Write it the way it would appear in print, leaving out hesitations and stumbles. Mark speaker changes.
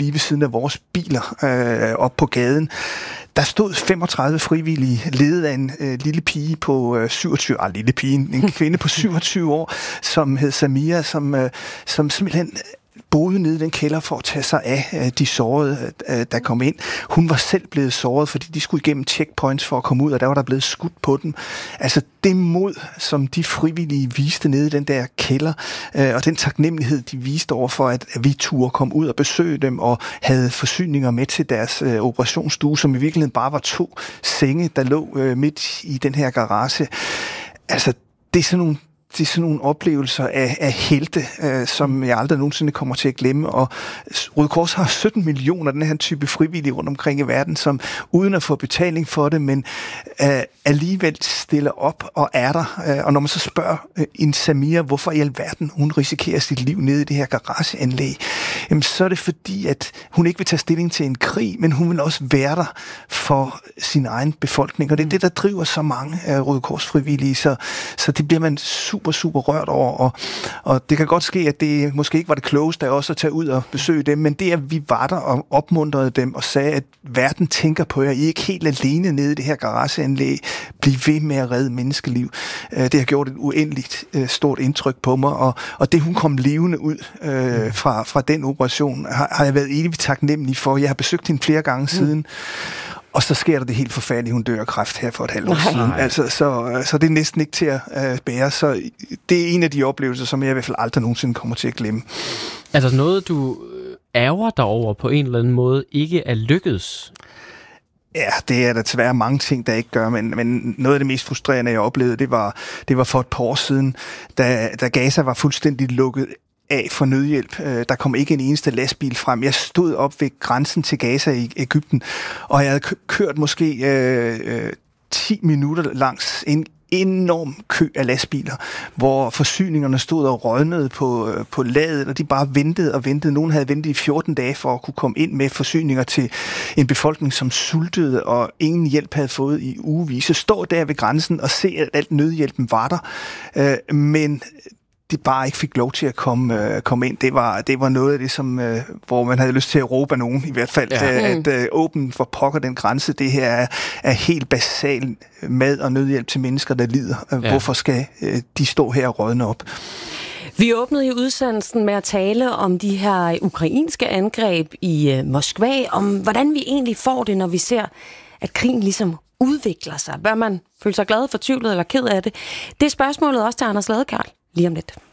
Speaker 1: lige ved siden af vores biler op på gaden. Der stod 35 frivillige, ledet af en lille pige på 27, en kvinde på 27 år, som hed Samia, som simpelthen boede nede i den kælder for at tage sig af de sårede, der kom ind. Hun var selv blevet såret, fordi de skulle igennem checkpoints for at komme ud, og der var der blevet skudt på dem. Altså det mod, som de frivillige viste nede i den der kælder, og den taknemmelighed, de viste over for, at vi turde komme ud og besøge dem, og havde forsyninger med til deres operationsstue, som i virkeligheden bare var 2 senge, der lå midt i den her garage. Altså det er sådan nogle oplevelser af helte, som jeg aldrig nogensinde kommer til at glemme. Og Røde Kors har 17 millioner af den her type frivillige rundt omkring i verden, som uden at få betaling for det, men alligevel stiller op og er der. Og når man så spørger en Samia, hvorfor i alverden hun risikerer sit liv nede i det her garageanlæg, jamen, så er det fordi, at hun ikke vil tage stilling til en krig, men hun vil også være der for sin egen befolkning. Og det er det, der driver så mange Røde Kors frivillige. Så det bliver man super rørt over, og det kan godt ske, at det måske ikke var det klogeste af os at tage ud og besøge dem, men det at vi var der og opmuntrede dem og sagde, at verden tænker på jer, I er ikke helt alene nede i det her garageanlæg, bliv ved med at redde menneskeliv. Det har gjort et uendeligt stort indtryk på mig, og det hun kom levende ud fra den operation, har jeg været evigt taknemmelig for. Jeg har besøgt hende flere gange siden, og så sker der det helt forfærdelige, hun dør af kræft her for et halvt år siden. Altså, så det er næsten ikke til at bære. Så det er en af de oplevelser, som jeg i hvert fald aldrig nogensinde kommer til at glemme.
Speaker 2: Er der noget, du ærger dig over på en eller anden måde ikke er lykkedes?
Speaker 1: Ja, det er der desværre mange ting, der ikke gør, men noget af det mest frustrerende, jeg oplevede, det var for et par år siden, da Gaza var fuldstændig lukket af for nødhjælp. Der kom ikke en eneste lastbil frem. Jeg stod op ved grænsen til Gaza i Egypten, og jeg havde kørt måske 10 minutter langs en enorm kø af lastbiler, hvor forsyningerne stod og rådnede på ladet, og de bare ventede og ventede. Nogen havde ventet i 14 dage for at kunne komme ind med forsyninger til en befolkning, som sultede, og ingen hjælp havde fået i ugevis. Så stå der ved grænsen og se, at alt nødhjælpen var der, men de bare ikke fik lov til at komme ind. Det var noget af det, som, hvor man havde lyst til at råbe af nogen, i hvert fald, at åben for pokker den grænse. Det her er helt basal mad og nødhjælp til mennesker, der lider. Hvorfor skal de stå her og rådne op?
Speaker 3: Vi åbnede i udsendelsen med at tale om de her ukrainske angreb i Moskva, om hvordan vi egentlig får det, når vi ser, at krigen ligesom udvikler sig. Bør man føle sig glad, fortvivlet eller ked af det? Det er spørgsmålet også til Anders Ladekarl lige om lidt.